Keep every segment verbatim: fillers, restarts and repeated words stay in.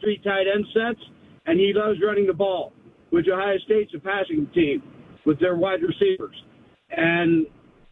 three tight end sets, and he loves running the ball, which Ohio State's a passing team with their wide receivers. And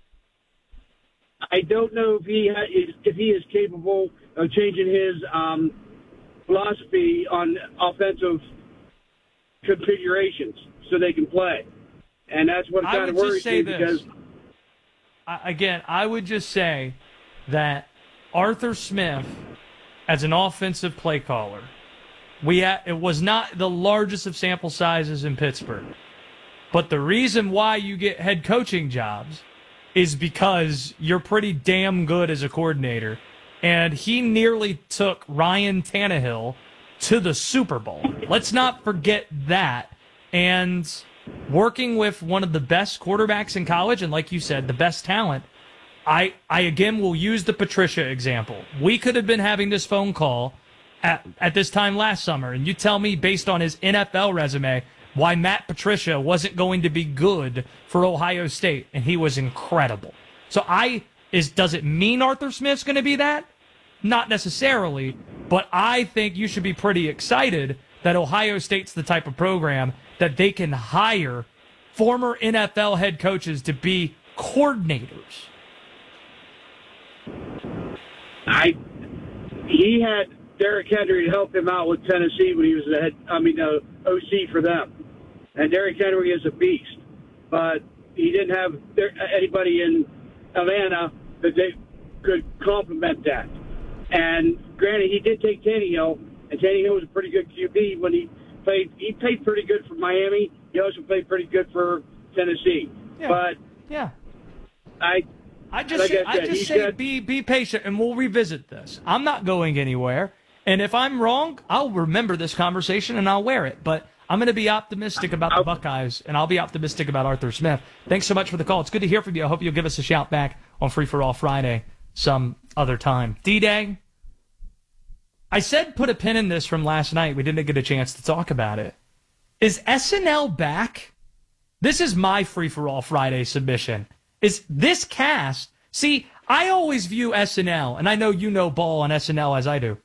I don't know if he ha- if he is capable of changing his um, philosophy on offensive configurations so they can play. And that's what kind of worries me because – Again, I would just say that Arthur Smith, as an offensive play caller, we ha- it was not the largest of sample sizes in Pittsburgh. But the reason why you get head coaching jobs is because you're pretty damn good as a coordinator. And he nearly took Ryan Tannehill to the Super Bowl. Let's not forget that. And working with one of the best quarterbacks in college, and like you said, the best talent, I, I again will use the Patricia example. We could have been having this phone call at, at this time last summer, and you tell me, based on his N F L resume, why Matt Patricia wasn't going to be good for Ohio State, and he was incredible. So I is does it mean Arthur Smith's going to be that? Not necessarily, but I think you should be pretty excited that Ohio State's the type of program that they can hire former N F L head coaches to be coordinators. I he had Derrick Henry to help him out with Tennessee when he was the head. I mean, the O C for them, and Derrick Henry is a beast, but he didn't have anybody in Atlanta that they could complement that. And granted, he did take Tannehill, and Tannehill was a pretty good Q B when he played. He played pretty good for Miami. He also played pretty good for Tennessee. Yeah. But yeah, I. I just, like say, I, said, I just say got, be be patient, and we'll revisit this. I'm not going anywhere, and if I'm wrong, I'll remember this conversation and I'll wear it. But I'm going to be optimistic about the Buckeyes, and I'll be optimistic about Arthur Smith. Thanks so much for the call. It's good to hear from you. I hope you'll give us a shout back on Free for All Friday some other time. D-Day, I said put a pin in this from last night. We didn't get a chance to talk about it. Is S N L back? This is my Free for All Friday submission. Is this cast, see, I always view S N L, and I know you know ball on S N L as I do.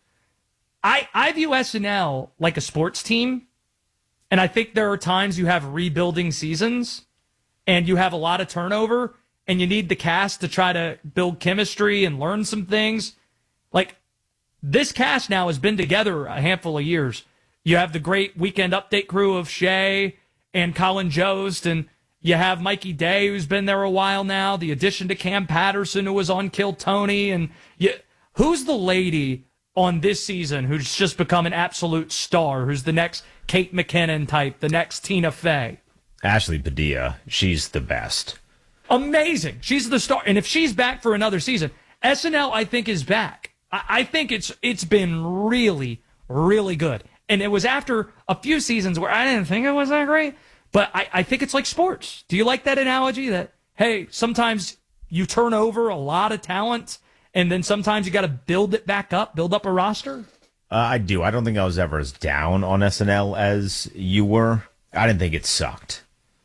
I, I view S N L like a sports team, and I think there are times you have rebuilding seasons, and you have a lot of turnover, and you need the cast to try to build chemistry and learn some things. Like, this cast now has been together a handful of years. You have the great Weekend Update crew of Shay and Colin Jost, and you have Mikey Day, who's been there a while now. The addition to Cam Patterson, who was on Kill Tony. And you, who's the lady on this season who's just become an absolute star? Who's the next Kate McKinnon type, the next Tina Fey? Ashley Padilla. She's the best. Amazing. She's the star. And if she's back for another season, S N L, I think, is back. I, I think it's it's been really, really good. And it was after a few seasons where I didn't think it was that great. But I, I think it's like sports. Do you like that analogy that, hey, sometimes you turn over a lot of talent and then sometimes you got to build it back up, build up a roster? Uh, I do. I don't think I was ever as down on S N L as you were. I didn't think it sucked.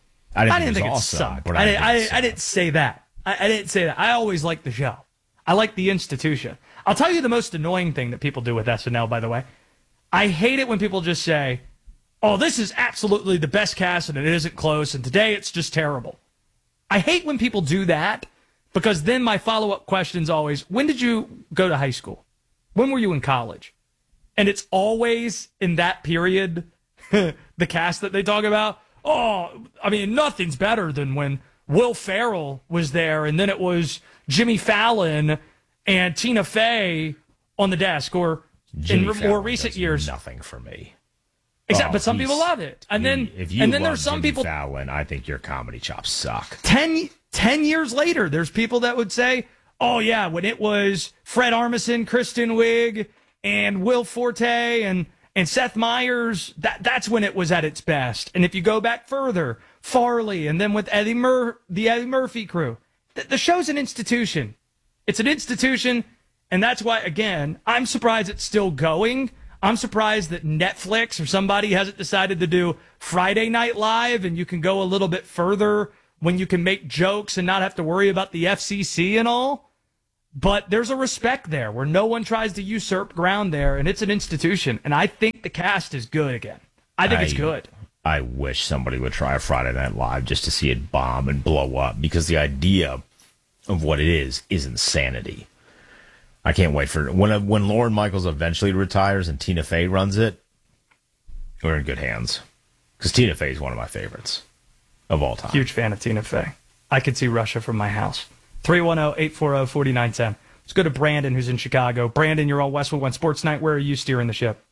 I didn't, I didn't think, think it, it awesome, sucked. But I, I, didn't, didn't I, think didn't, I didn't say that. I, I didn't say that. I always like the show. I like the institution. I'll tell you the most annoying thing that people do with S N L, by the way. I hate it when people just say, oh, this is absolutely the best cast, and it isn't close, and today it's just terrible. I hate when people do that, because then my follow-up question's always, when did you go to high school? When were you in college? And it's always in that period, the cast that they talk about. Oh, I mean, nothing's better than when Will Ferrell was there, and then it was Jimmy Fallon and Tina Fey on the desk, or Jimmy in Fallon more recent does years. Nothing for me. Exactly, Oh, but some people love it, and he, then if you and then love there's some Jimmy people. Fallon, I think your comedy chops suck. Ten, ten years later, there's people that would say, "Oh yeah, when it was Fred Armisen, Kristen Wiig, and Will Forte, and and Seth Meyers, that that's when it was at its best." And if you go back further, Farley, and then with Eddie Mur, the Eddie Murphy crew, the, the show's an institution. It's an institution, and that's why, again, I'm surprised it's still going. I'm surprised that Netflix or somebody hasn't decided to do Friday Night Live, and you can go a little bit further when you can make jokes and not have to worry about the F C C and all. but there's a respect there where no one tries to usurp ground there, and it's an institution. And I think the cast is good again. I think I, it's good. I wish somebody would try a Friday Night Live just to see it bomb and blow up, because the idea of what it is is insanity. I can't wait for when when Lorne Michaels eventually retires and Tina Fey runs it. We're in good hands, because Tina Fey is one of my favorites of all time. Huge fan of Tina Fey. I could see Russia from my house. three one zero, eight four zero, four nine one zero. Let's go to Brandon, who's in Chicago. Brandon, you're on Westwood One Sports Night. Where are you steering the ship?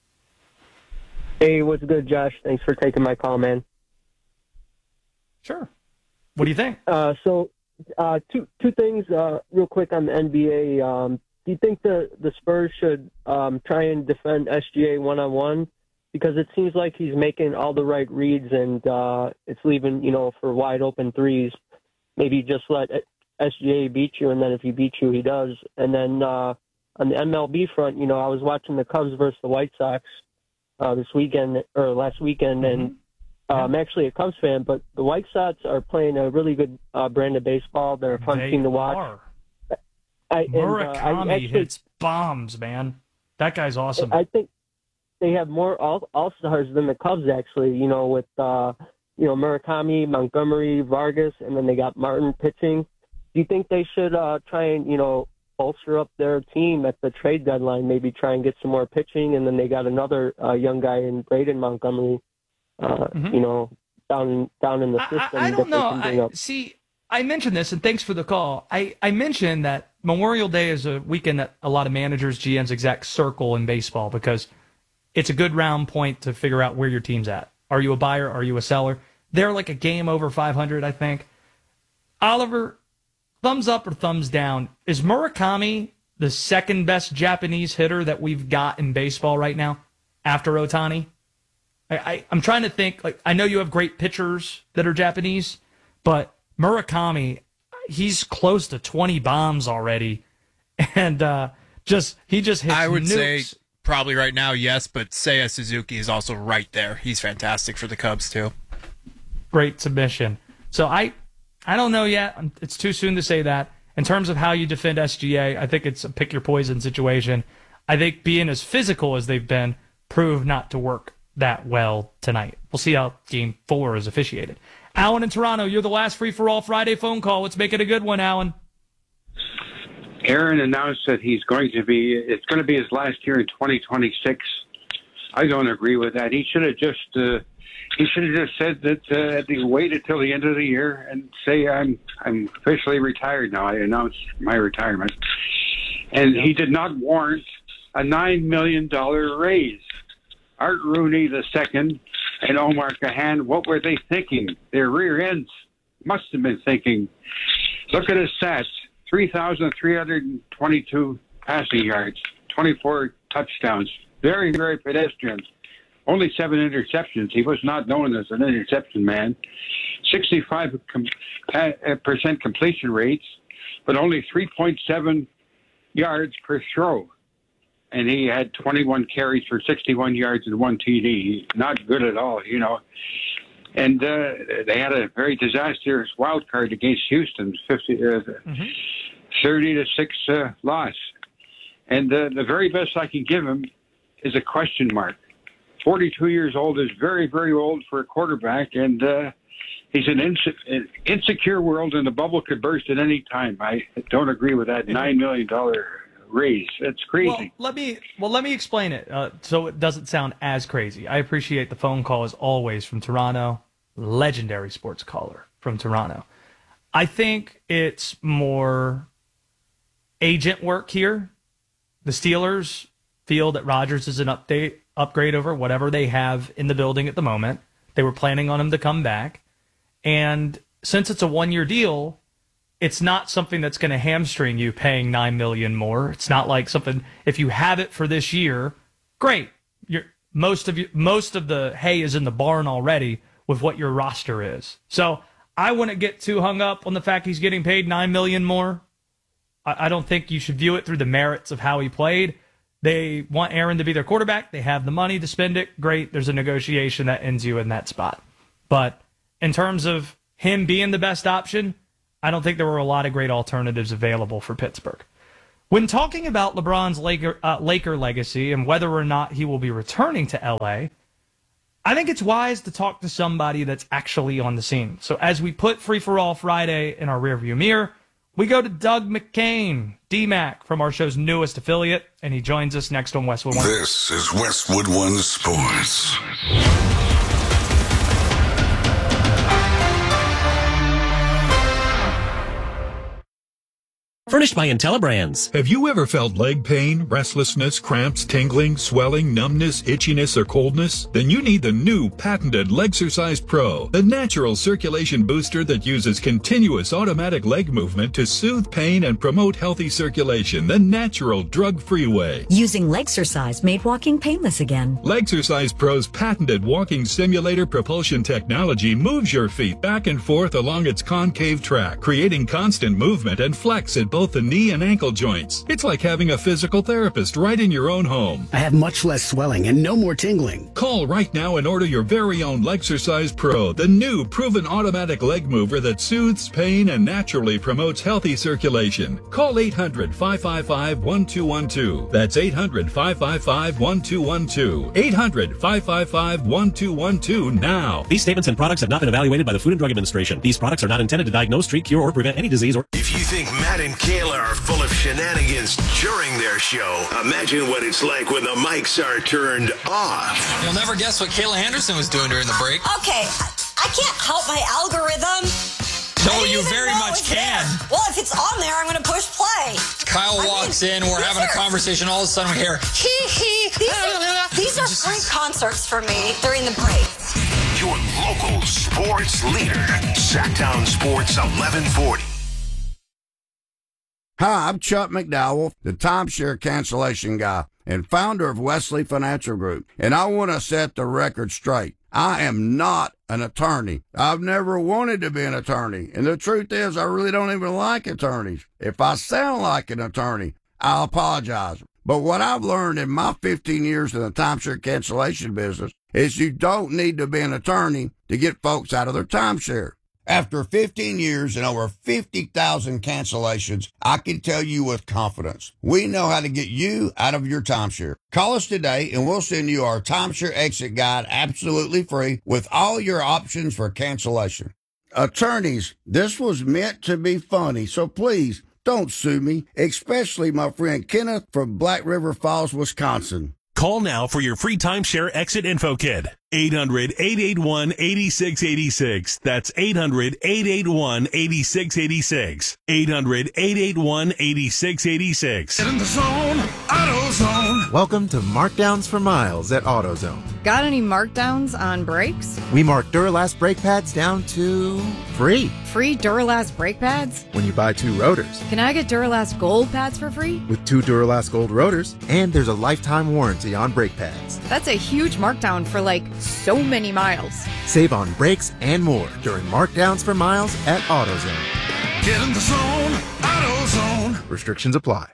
Hey, what's good, Josh? Thanks for taking my call, man. Sure. What do you think? Uh, so, uh, two two things uh, real quick on the N B A. Um, do you think the, the Spurs should um, try and defend S G A one-on-one? Because it seems like he's making all the right reads, and uh, it's leaving, you know, for wide open threes. Maybe just let S G A beat you, and then if he beats you, he does. And then uh, on the M L B front, you know, I was watching the Cubs versus the White Sox uh, this weekend, or last weekend, Mm-hmm. and uh, I'm actually a Cubs fan, but the White Sox are playing a really good uh, brand of baseball. They're a fun They team to watch. are. I, and, uh, Murakami I actually, hits bombs, man. That guy's awesome. I think they have more all all stars than the Cubs, actually. You know, with uh, you know Murakami, Montgomery, Vargas, and then they got Martin pitching. Do you think they should uh, try and you know bolster up their team at the trade deadline? Maybe try and get some more pitching, and then they got another uh, young guy in Braden Montgomery. Uh, Mhm. You know, down down in the system. I, I that don't they know. can bring I, up. see, I mentioned this, and thanks for the call. I, I mentioned that Memorial Day is a weekend that a lot of managers, G Ms, execs circle in baseball because it's a good round point to figure out where your team's at. Are you a buyer? Are you a seller? They're like a game over five hundred, I think. Oliver, thumbs up or thumbs down? Is Murakami the second best Japanese hitter that we've got in baseball right now after Ohtani? I, I, I'm trying to think. Like, I know you have great pitchers that are Japanese, but Murakami, he's close to twenty bombs already, and uh, just he just hits I would nukes. say probably right now, yes, but Seiya Suzuki is also right there. He's fantastic for the Cubs, too. Great submission. So I, I don't know yet. It's too soon to say that. In terms of how you defend S G A, I think it's a pick your poison situation. I think being as physical as they've been proved not to work that well tonight. We'll see how game four is officiated. Alan in Toronto, you're the last free-for-all Friday phone call. Let's make it a good one, Alan. Aaron announced that he's going to be, it's going to be his last year in twenty twenty-six. I don't agree with that. He should have just, uh, he should have just said that uh, he waited till the end of the year and say, I'm, I'm officially retired now. I announced my retirement. And he did not warrant a nine million dollars raise. Art Rooney the second and Omar Kahan, what were they thinking? Their rear ends must have been thinking. Look at his stats. three thousand three hundred twenty-two passing yards, twenty-four touchdowns. Very, very pedestrian. Only seven interceptions. He was not known as an interception man. sixty-five percent completion rates, but only three point seven yards per throw. And he had twenty-one carries for sixty-one yards and one T D. Not good at all, you know. And uh, they had a very disastrous wild card against Houston, fifty, uh, mm-hmm. thirty to six uh, loss. And uh, the very best I can give him is a question mark. forty-two years old is very, very old for a quarterback, and uh, he's an inse- insecure world, and the bubble could burst at any time. I don't agree with that nine million dollars raise. It's crazy. Well, let me well let me explain it uh, so it doesn't sound as crazy. I appreciate the phone call as always from Toronto, legendary sports caller from Toronto. I think it's more agent work here. The Steelers feel that Rodgers is an update upgrade over whatever they have in the building at the moment. They were planning on him to come back, and since it's a one-year deal, it's not something that's going to hamstring you paying nine million dollars more. It's not like something, if you have it for this year, great. You're, most of you, most of the hay is in the barn already with what your roster is. So I wouldn't get too hung up on the fact he's getting paid nine million dollars more. I, I don't think you should view it through the merits of how he played. They want Aaron to be their quarterback. They have the money to spend it. Great. There's a negotiation that ends you in that spot. But in terms of him being the best option, I don't think there were a lot of great alternatives available for Pittsburgh. When talking about LeBron's Laker, uh, Laker legacy and whether or not he will be returning to L A, I think it's wise to talk to somebody that's actually on the scene. So as we put Free For All Friday in our rearview mirror, we go to Doug McCain, D-Mac, from our show's newest affiliate, and he joins us next on Westwood One. This is Westwood One Sports. Furnished by IntelliBrands. Have you ever felt leg pain, restlessness, cramps, tingling, swelling, numbness, itchiness, or coldness? Then you need the new patented Legsercise Pro, the natural circulation booster that uses continuous automatic leg movement to soothe pain and promote healthy circulation the natural drug-free way. Using Legsercise made walking painless again. Legsercise Pro's patented walking simulator propulsion technology moves your feet back and forth along its concave track, creating constant movement and flex at both the knee and ankle joints. It's like having a physical therapist right in your own home. I have much less swelling and no more tingling. Call right now and order your very own Legsercise Pro, the new proven automatic leg mover that soothes pain and naturally promotes healthy circulation. Call eight hundred, five five five, one two one two. That's eight hundred, five five five, one two one two. eight hundred, five five five, one two one two now. These statements and products have not been evaluated by the Food and Drug Administration. These products are not intended to diagnose, treat, cure, or prevent any disease or... If you think Matt and Kayla are full of shenanigans during their show, imagine what it's like when the mics are turned off. You'll never guess what Kayla Anderson was doing during the break. Okay, I can't help my algorithm. No, you very much can. There. Well, if it's on there, I'm going to push play. Kyle I walks mean, in, we're having are, a conversation, all of a sudden we hear, hee hee. These are, these are free concerts for me during the break. Your local sports leader, Sacktown Sports eleven forty. Hi, I'm Chuck McDowell, the timeshare cancellation guy and founder of Wesley Financial Group, and I want to set the record straight. I am not an attorney. I've never wanted to be an attorney, and the truth is I really don't even like attorneys. If I sound like an attorney, I'll apologize. But what I've learned in my fifteen years in the timeshare cancellation business is you don't need to be an attorney to get folks out of their timeshare. After fifteen years and over fifty thousand cancellations, I can tell you with confidence, we know how to get you out of your timeshare. Call us today and we'll send you our timeshare exit guide absolutely free with all your options for cancellation. Attorneys, this was meant to be funny, so please don't sue me, especially my friend Kenneth from Black River Falls, Wisconsin. Call now for your free timeshare exit info kit. eight hundred, eight eight one, eight six eight six. That's eight hundred, eight eight one, eight six eight six. eight hundred, eight eight one, eight six eight six. Get in the zone, AutoZone. Welcome to Markdowns for Miles at AutoZone. Got any markdowns on brakes? We mark Duralast brake pads down to free. Free Duralast brake pads? When you buy two rotors. Can I get Duralast Gold pads for free? With two Duralast Gold rotors, and there's a lifetime warranty on brake pads. That's a huge markdown for like so many miles. Save on brakes and more during Markdowns for Miles at AutoZone. Get in the zone, AutoZone. Restrictions apply.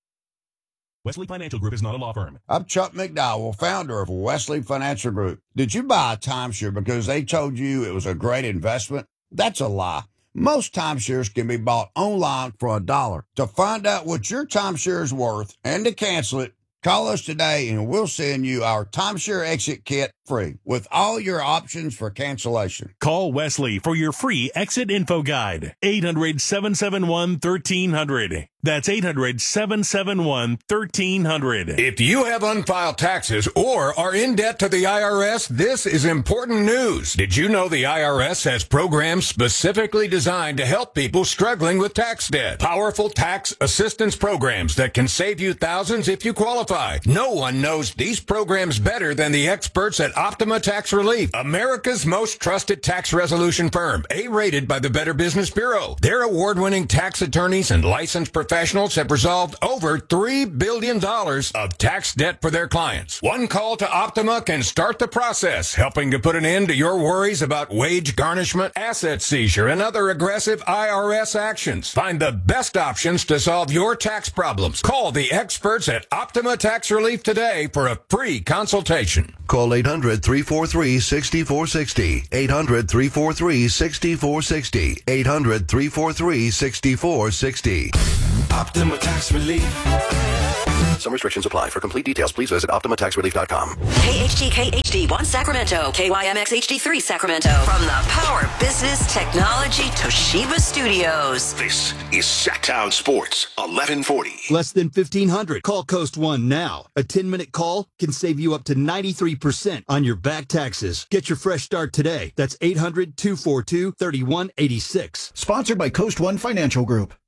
Wesley Financial Group is not a law firm. I'm Chuck McDowell, founder of Wesley Financial Group. Did you buy a timeshare because they told you it was a great investment? That's a lie. Most timeshares can be bought online for a dollar. To find out what your timeshare is worth and to cancel it, call us today and we'll send you our timeshare exit kit free with all your options for cancellation. Call Wesley for your free exit info guide. eight hundred, seven seven one, one three zero zero. That's eight hundred, seven seven one, one three zero zero. If you have unfiled taxes or are in debt to the I R S, this is important news. Did you know the I R S has programs specifically designed to help people struggling with tax debt? Powerful tax assistance programs that can save you thousands if you qualify. No one knows these programs better than the experts at Optima Tax Relief, America's most trusted tax resolution firm, A-rated by the Better Business Bureau. Their award-winning tax attorneys and licensed professionals have resolved over three billion dollars of tax debt for their clients. One call to Optima can start the process, helping to put an end to your worries about wage garnishment, asset seizure, and other aggressive I R S actions. Find the best options to solve your tax problems. Call the experts at Optima Tax Relief today for a free consultation. Call eight hundred, three four three, six four six zero. eight hundred, three four three, six four six zero. eight hundred, three four three, six four six zero. Optima Tax Relief. Some restrictions apply. For complete details, please visit Optima Tax Relief dot com. K H T K H D one Sacramento, K Y M X H D three Sacramento. From the Power Business Technology Toshiba Studios. This is Sacktown Sports, eleven forty. Less than fifteen hundred. Call Coast One now. A ten-minute call can save you up to ninety-three percent on your back taxes. Get your fresh start today. That's eight hundred, two four two, three one eight six. Sponsored by Coast One Financial Group.